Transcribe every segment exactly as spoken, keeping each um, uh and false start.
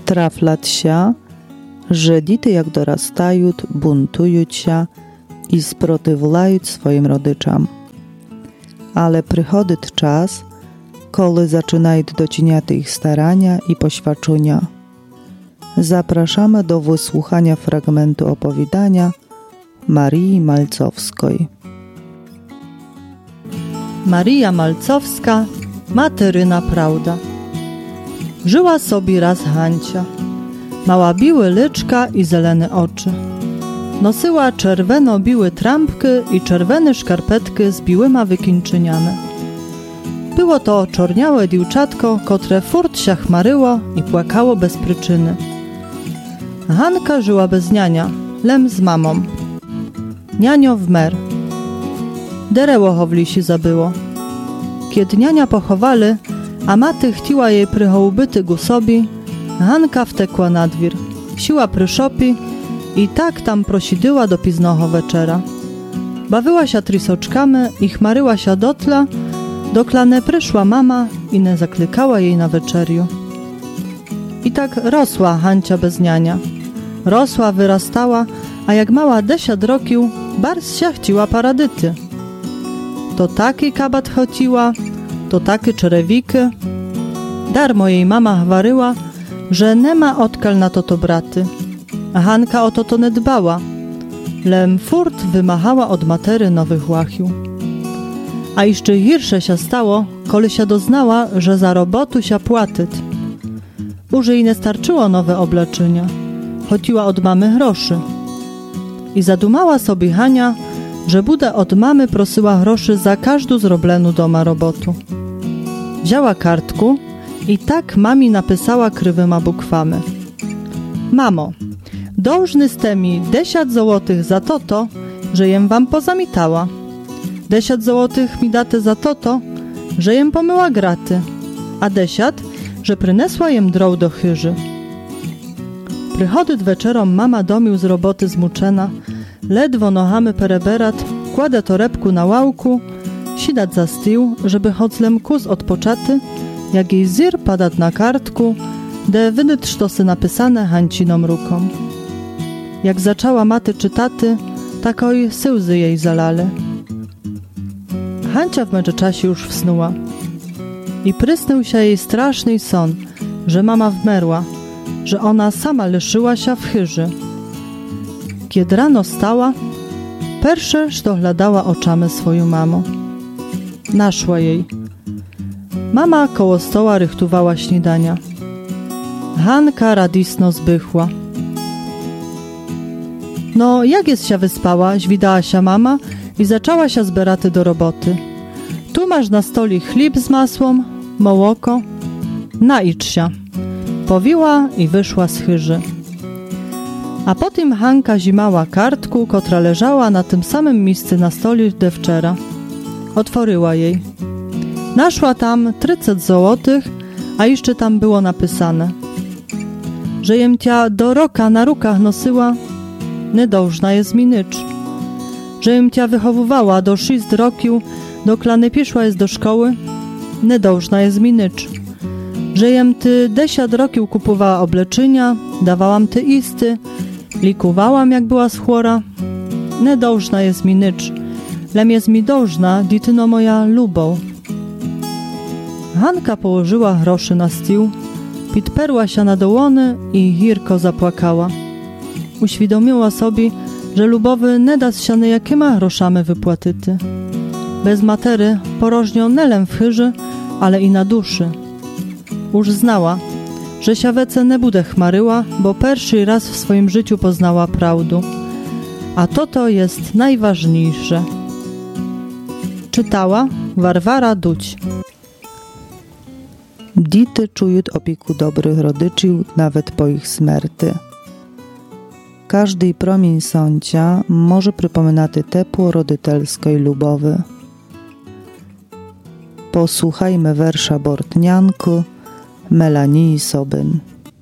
Traflat się, że dity jak dorastają, buntują się i sprotywlają swoim rodyczam. Ale przychodzi czas, kiedy zaczynają dociniać ich starania i poświadczenia. Zapraszamy do wysłuchania fragmentu opowiadania Marii Malcowskiej. Maria Malcowska, materyna prawda. Żyła sobie raz Hancia. Mała biły lyczka i zelene oczy. Nosiła czerweno-biłe trampki i czerwone szkarpetki z biłyma wykińczyniane. Było to czorniałe dziewczatko, które furt się chmaryło i płakało bez przyczyny. Hanka żyła bez niania, lem z mamą. Nianio wmer. Dereło ho w lisi zabyło. Kiedy niania pochowali, a maty chciła jej prychołbyty gusobi, Hanka wtekła na dwir, siła pryszopi i tak tam prosidyła do piznoho wieczera. Bawyła się trisoczkami i chmaryła się dotla, doklane pryszła mama i ne zaklykała jej na wieczeriu. I tak rosła Hancia bez niania. Rosła, wyrastała, a jak mała desiad rokił, bars się chciła paradyty. To taki kabat chociła, to takie czerewiki. Darmo jej mama chwaryła, że nie ma odkal na to to braty. A Hanka o to to nie dbała. Lem furt wymachała od matery nowych łachił. A jeszcze hirsze się stało, koli się doznała, że za robotu się płatyt. Uży jej nie starczyło nowe oblaczenia. Chodziła od mamy groszy. I zadumała sobie Hania, że bude od mamy prosyła groszy za każdą zrobleną doma robotu. Wzięła kartku i tak mami napisała krywyma bukwami. Mamo, dążny z temi desiat złotych za toto, że jem wam pozamitała. Desiat złotych mi date za toto, że jem pomyła graty, a desiat, że przynesła jem droł do chyży. Przychodzi wieczerom mama domił z roboty zmuczena, ledwo nohamy pereberat, kładę torebku na łałku, sidat za stył, żeby choclem kus odpoczaty, jak jej zir padat na kartku, de wynyt sztosy napisane Hanciną ruką. Jak zaczęła maty czytaty, takoj syłzy jej zalale. Hancia w międzyczasie już wsnuła. I prysnął się jej straszny son, że mama wmerła, że ona sama lyszyła się w chyży. Kiedy rano stała, pierwsze sztochladała oczami swoją mamą. Naszła jej. Mama koło stoła rychtowała śniadania. Hanka radisno zbychła. No, jak jest się wyspała, zwidała się mama i zaczęła się zberaty do roboty. Tu masz na stoli chleb z masłem, mołoko. Naicz się. Powiła i wyszła z chyży. A potem Hanka zimała kartku, która leżała na tym samym miejscu na stoli de wczera. Otworzyła jej. Naszła tam trzydzieści złotych, a jeszcze tam było napisane, że jem tia do roka na rukach nosyła, niedołżna jest mi nycz. Że jem tia wychowywała do sześć rokił, doklane piszła jest do szkoły, niedołżna jest mi nycz. Że jem ty desiat rokił kupowała obleczynia, dawałam ty isty, likowałam jak była schłora, niedołżna jest mi nycz. Lem jest mi dołżna, dityno moja lubą. Hanka położyła groszy na stół, pitperła się na dołony i hirko zapłakała. Uświadomiła sobie, że lubowy nie da się niejakiema groszamy wypłatyty. Bez matery porożnią nelem w chyży, ale i na duszy. Już znała, że się wece nie bude chmaryła, bo pierwszy raz w swoim życiu poznała prawdę. A to to jest najważniejsze. Czytała Warwara Duć. Dity czują opieku dobrych rodyczył nawet po ich śmierci. Każdy promień sącia może przypominać tepło rodytelskiej lubowy. Posłuchajmy wersza Bortnianku Melanii Sobyn.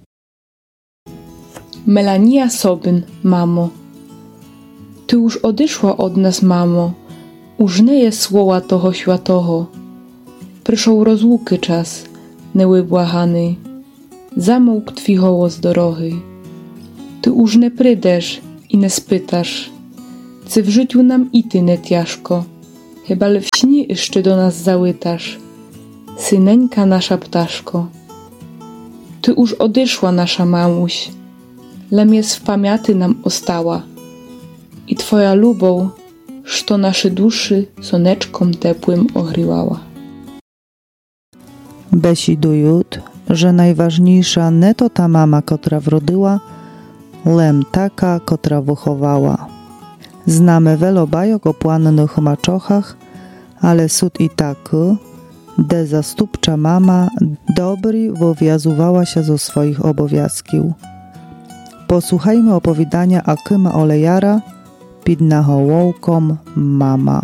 Melania Sobyn, mamo. Ty już odeszła od nas, mamo. Już nie jest słowa toho światoho. Przyszł rozłuky czas, nełybłahany. zamógł twój hołos dorohy. Ty już nie prydesz i nie spytasz, czy w życiu nam i ty nie ciężko, chyba w śnie jeszcze do nas załytasz, syneńka nasza ptaszko. Ty już odeszła nasza mamuś, lem jest w pamięci nam ostała i twoja lubą, što nasze duszy soneczkom tepłym ogrzewała. Besidują, że najważniejsza nie to ta mama, która wrodyła, lem taka, która wychowała. Znamy wiele bajok o płannych maczochach, ale sud i tak, de zastupcza mama dobry wywiązywała się ze swoich obowiązków. Posłuchajmy opowiadania Akyma Olejara pід nahołowką Mama.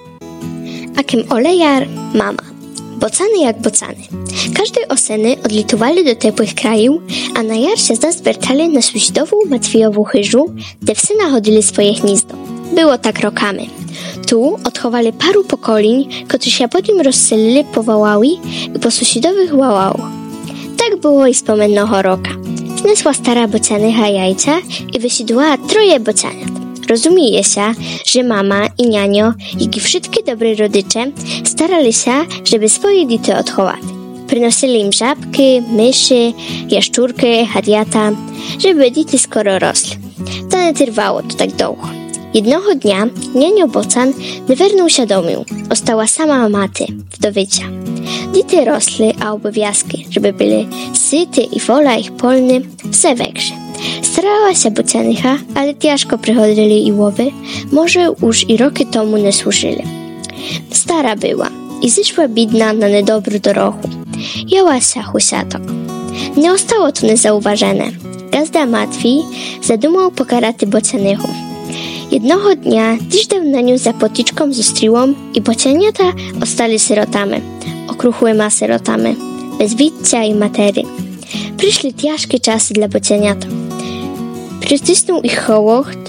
Akym Olejar mama. Bocany jak bocany. Każdej oseny odlitowali do ciepłych krajów, a na jar się zazwertali na suźdową Matwijową chyżu, gdzie w syna chodzili swoje gniazdo. Było tak rokami. Tu odchowali paru pokoleń, którzy się potem rozselili po Waławi i po sąsiadowych łałało. Tak było i z pomennego roka. Znesła stara bocianycha jajca i wysidłała troje bocianiat. Rozumie się, że mama i nianio, jak i wszystkie dobre rodycze starali się, żeby swoje dzieci odchować. Przynosili im żabki, myszy, jaszczurki, hadiata, żeby dzieci skoro rosły. To nie trwało to tak długo. Jednego dnia nianio bocan nie wernął się do domu. Ostała sama maty, wdowicia. Dzieci rosły, a obowiązki, żeby byli syty i wola ich polny, wse większe. Starała się bocianycha, ale ciężko przychodzili i łowy, może już i roki tomu nie służyli. Stara była i zeszła bidna na niedobrą drogę. Jała się husiatok. Nie ostało to niezauważone. Gazda Matwi zadumał pokarać bocianychu. Jednego dnia dziś dał na nią za potyczką z ostriłą i bocianiata ostali syrotami, okruchłyma syrotami, bez widzia i matery. Przyszli ciężkie czasy dla bocianiata. Przycisnął ich hołocht,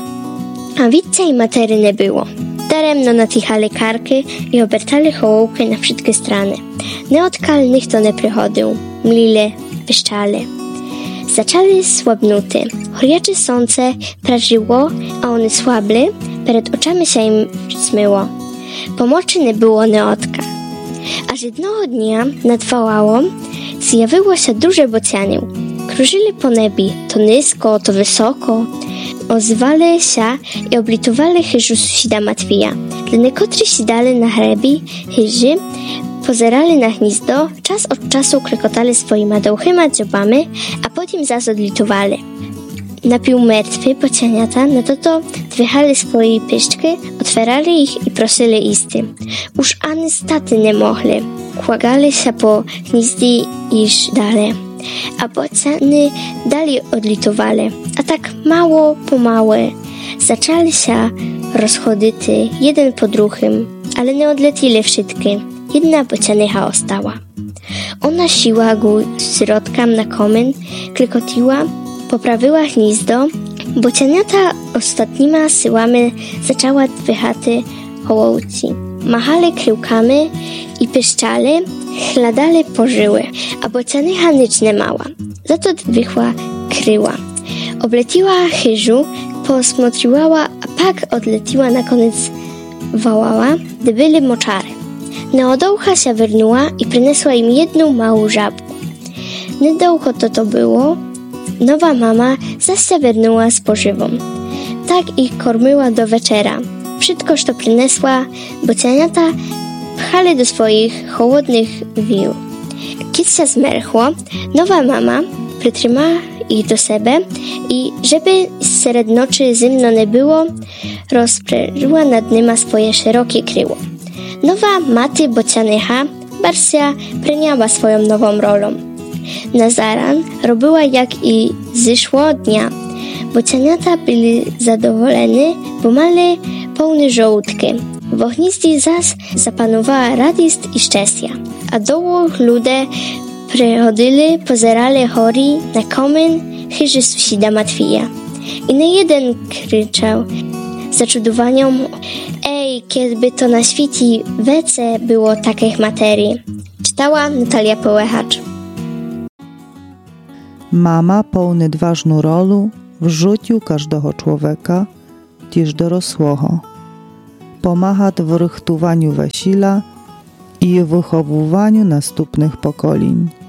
a widzia i matery nie było. Daremno natichali karki i obertali hołówkę na wszystkie strony. Neotkal nikt to nie przychodził, mlile, piszczali. Zaczęli słabnuty. Chorjacze słońce prażyło, a one słabli, przed oczami się im smyło. Pomocy nie było neotka. Aż jednego dnia nad Wałałą zjawiło się duże bocianie. Krużyli po nebi, to nisko, to wysoko. Ozwali się i oblitowali chyżu sąsiada Matwija. Dla niektórzy sidali na hrebi chyży, pozerali na gniazdo, czas od czasu krekotali swoimi dołchyma dziobami, a potem zas odlitowali. Napił martwy bocianiata, na to to dwychali swoje pyszczki, otwierali ich i prosili isty. Już ani staty nie mogli. Kłagali się po gniazdzie iż dalej. A bociany dalej odlitowali, a tak mało pomału zaczęli się rozchodzić jeden po drugim, ale nie odletili wszystkie. Jedna bocianycha ostała. Ona siła go środkam na komin, klekotiła, poprawiła gniazdo. Bocianiata ostatnimi siłami zaczęła dwychać hołowci. Machali kryłkami i pyszczali, chladali po żyły, a bocianycha nic nie mała. Za to dwychła kryła. Obleciła chyżu, posmotriłała, a pak odleciła na koniec Wałała, gdy byli moczary. Neodołcha się wyrnuła i przyniosła im jedną małą żabkę. Niedługo to to było, nowa mama zaś się wyrnuła z pożywą. Tak ich kormiła do wieczera. Wszystko, co przyniosła, bocianiata pchali do swoich chłodnych wił. Kiedy się zmerchło, nowa mama przytrzymała ich do siebie i, żeby śred nocy zimno nie było, rozprężyła nad nimi swoje szerokie kryło. Nowa maty bocianycha Barsia przyjęła swoją nową rolą. Na zaran robiła jak i zeszło dnia. Bocianiata byli zadowoleni, bo mali pełne żołądki. W ognistie zaś zapanowała radość i szczęście, a doło ludzie przychodzili, pozerali chori na komin chyży sąsiada Matwija. I nie jeden krzyczał zaczudowaniem: ej, kiedyby to na świecie wece było takich materii. Czytała Natalia Połechacz. Mama pełni ważną rolę w życiu każdego człowieka, też dorosłego. Pomaga w rychtowaniu wesela i wychowywaniu następnych pokoleń.